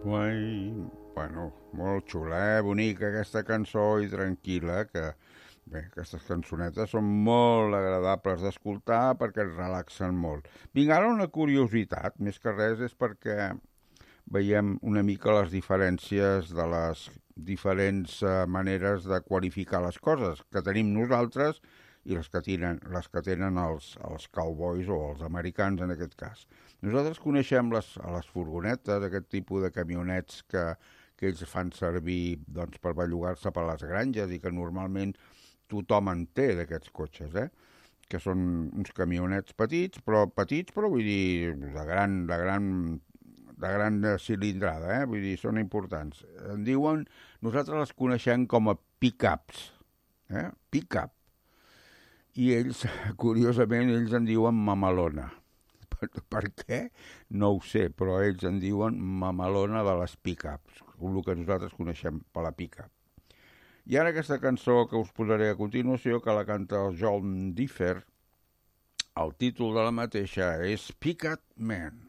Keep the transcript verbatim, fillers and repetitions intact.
Bueno, bueno, molt xula, eh? Bonica aquesta cançó i tranquil·la, que bé, aquestes cançonetes són molt agradables d'escoltar perquè es relaxen molt. Vinc, ara una curiositat, més que res és perquè veiem una mica les diferències de les diferents eh, maneres de qualificar les coses que tenim nosaltres i les que tenen, les que tenen els, els cowboys o els americans en aquest cas. Nosaltres coneixem les, les furgonetes, aquest tipus de camionets que, que ells fan servir doncs, per bellugar-se per les granges i que normalment tothom en té d'aquests cotxes, eh? Que són uns camionets petits, però petits, però vull dir, de gran, de gran, de gran cilindrada, eh? Vull dir, són importants. En diuen, nosaltres les coneixem com a pick-ups, eh? Pick-up. I ells, curiosament, ells en diuen mamalona. Per, per què? No ho sé, però ells en diuen mamalona de les pick-ups, el que nosaltres coneixem per la pick-up. I ara aquesta cançó que us posaré a continuació, que la canta el John Differ, el títol de la mateixa és Pick-up Man.